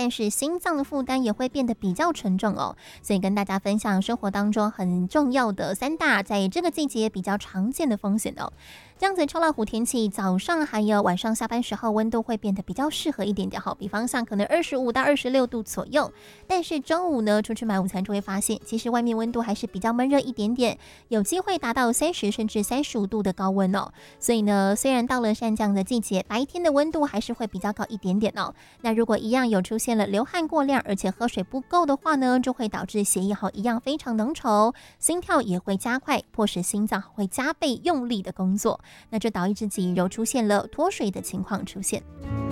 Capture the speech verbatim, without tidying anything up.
但是心脏的负担也会变得比较沉重哦。所以跟大家分享生活当中很重要的三大在这个季节比较常见的风险哦。这样子超老虎天气，早上还有晚上下班时候温度会变得比较适合一点点，好，比方像可能二十五到二十六度左右。但是中午呢，出去买午餐就会发现，其实外面温度还是比较闷热一点点，有机会达到三十甚至三十五度的高温哦。所以呢，虽然到了山降的季节，白天的温度还是会比较高一点点哦。那如果一样有出现了流汗过量，而且喝水不够的话呢，就会导致血液好一样非常浓稠，心跳也会加快，迫使心脏会加倍用力的工作。那这导致自己柔出现了脱水的情况出现。